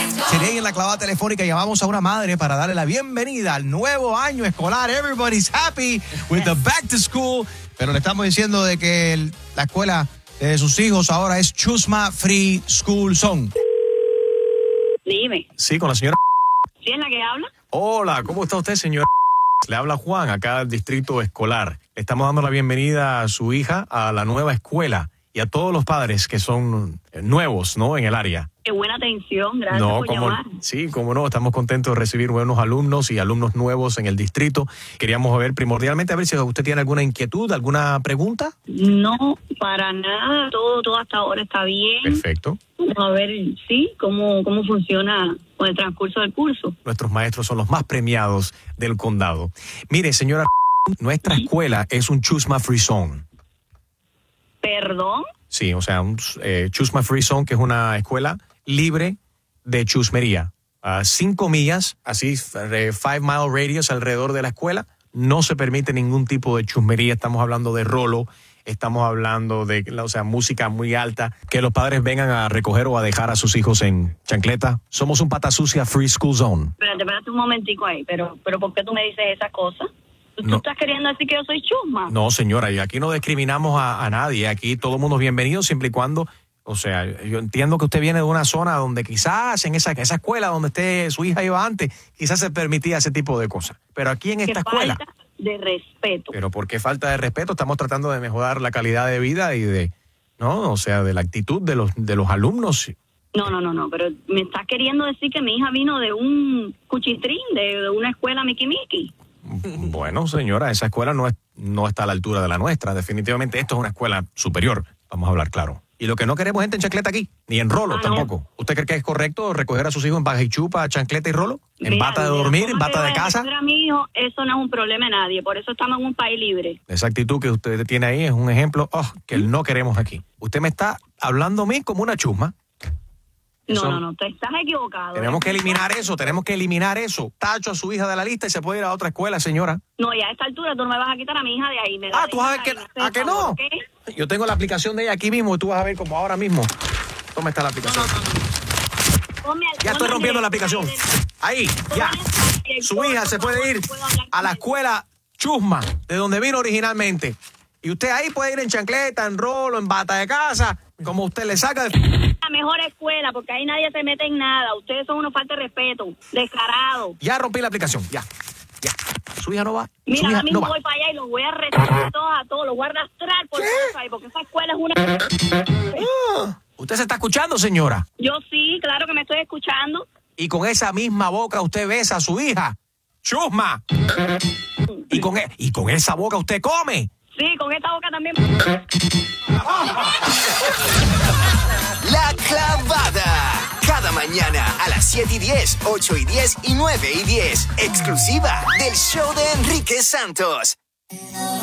Today en la clavada telefónica llamamos a una madre para darle la bienvenida al nuevo año escolar. Everybody's happy with the back to school. Pero le estamos diciendo de que la escuela de sus hijos ahora es Chusma Free School Zone. Dime. Sí, con la señora. ¿Sí es la que habla? Hola, ¿cómo está usted, señora? Le habla Juan, acá del distrito escolar. Le estamos dando la bienvenida a su hija a la nueva escuela y a todos los padres que son nuevos, ¿no?, en el área. Qué buena atención, gracias por llamar. Sí, cómo no, estamos contentos de recibir buenos alumnos y alumnos nuevos en el distrito. Queríamos ver primordialmente, a ver si usted tiene alguna inquietud, alguna pregunta. No, para nada, todo hasta ahora está bien. Perfecto. Vamos a ver, sí, cómo funciona con el transcurso del curso. Nuestros maestros son los más premiados del condado. Mire, señora, nuestra escuela es un Chusma Free Zone. ¿Perdón? Sí, o sea, un Chusma Free Zone, que es una escuela libre de chusmería. 5 millas, así, 5 mile radius alrededor de la escuela. No se permite ningún tipo de chusmería. Estamos hablando de rolo, estamos hablando de, o sea, música muy alta. Que los padres vengan a recoger o a dejar a sus hijos en chancleta. Somos un pata sucia Free School Zone. Espérate un momentico ahí, pero ¿por qué tú me dices esas cosas? ¿Tú estás queriendo decir que yo soy chusma? No, señora, y aquí no discriminamos a nadie. Aquí todo el mundo es bienvenido siempre y cuando, o sea, yo entiendo que usted viene de una zona donde quizás en esa escuela donde su hija iba antes, quizás se permitía ese tipo de cosas. Pero aquí en esta escuela... Falta de respeto. Pero ¿por qué falta de respeto? Estamos tratando de mejorar la calidad de vida y de la actitud de los alumnos. No, pero me estás queriendo decir que mi hija vino de un cuchitrín, de una escuela Miki Miki. Bueno, señora, esa escuela no está a la altura de la nuestra. Definitivamente esto es una escuela superior, vamos a hablar claro. Y lo que no queremos es gente en chancleta aquí, ni en rolo tampoco. No. ¿Usted cree que es correcto recoger a sus hijos en baja y chupa, chancleta y rolo? ¿En bata de dormir, en bata de casa? Para mi hijo, eso no es un problema de nadie, por eso estamos en un país libre. Esa actitud que usted tiene ahí es un ejemplo que no queremos aquí. Usted me está hablando a mí como una chusma. No, te estás equivocado. Tenemos que eliminar eso. Tacho a su hija de la lista y se puede ir a otra escuela, señora. No, y a esta altura tú no me vas a quitar a mi hija de ahí. ¿Tú vas a ver a que no? ¿Okay? Yo tengo la aplicación de ella aquí mismo y tú vas a ver como ahora mismo. ¿Cómo está la aplicación? No. Ya estoy rompiendo la aplicación. Ahí, ya. Su hija se puede ir a la escuela Chusma, de donde vino originalmente. Y usted ahí puede ir en chancleta, en rolo, en bata de casa, como usted le saca de... La mejor escuela, porque ahí nadie se mete en nada. Ustedes son unos falta de respeto, descarados. Ya rompí la aplicación, ya. Su hija no va. Mira, ahora mismo voy para allá y los voy a retar a todos, los voy a arrastrar por eso ahí, porque esa escuela es una... ¿Usted se está escuchando, señora? Yo sí, claro que me estoy escuchando. Y con esa misma boca usted besa a su hija. ¡Chusma! Y con esa boca usted come. Sí, con esta boca también. La Clavada. Cada mañana a las 7:10, 8:10 y 9:10. Exclusiva del show de Enrique Santos.